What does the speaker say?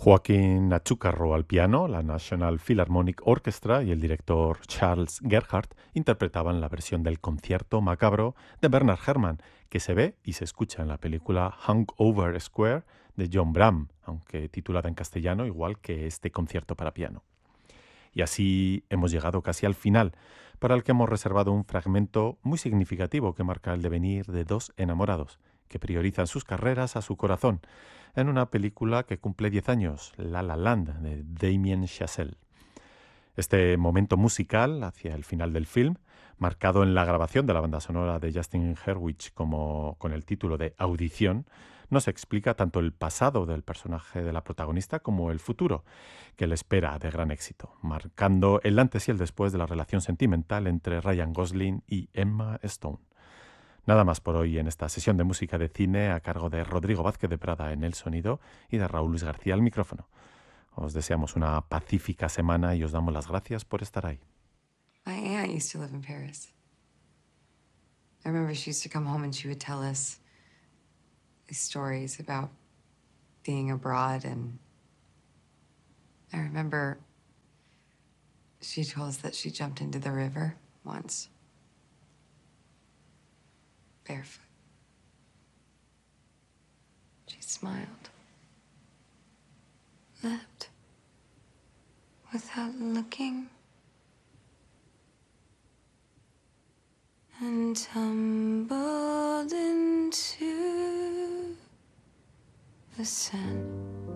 Joaquín Achúcarro al piano, la National Philharmonic Orchestra y el director Charles Gerhardt interpretaban la versión del concierto macabro de Bernard Herrmann, que se ve y se escucha en la película Hangover Square de John Bram, aunque titulada en castellano igual que este concierto para piano. Y así hemos llegado casi al final, para el que hemos reservado un fragmento muy significativo que marca el devenir de dos enamorados, que priorizan sus carreras a su corazón, en una película que cumple 10 años, La La Land, de Damien Chazelle. Este momento musical, hacia el final del film, marcado en la grabación de la banda sonora de Justin Hurwitz como con el título de Audición, nos explica tanto el pasado del personaje de la protagonista como el futuro, que le espera de gran éxito, marcando el antes y el después de la relación sentimental entre Ryan Gosling y Emma Stone. Nada más por hoy en esta sesión de música de cine a cargo de Rodrigo Vázquez de Prada en el sonido y de Raúl Luis García al micrófono. Os deseamos una pacífica semana y os damos las gracias por estar ahí. My aunt used to live in Paris. I remember she used to come home and she would tell us these stories about being abroad, and I remember she told us that she jumped into the river once, barefoot. She smiled, leapt without looking, and tumbled into the sand.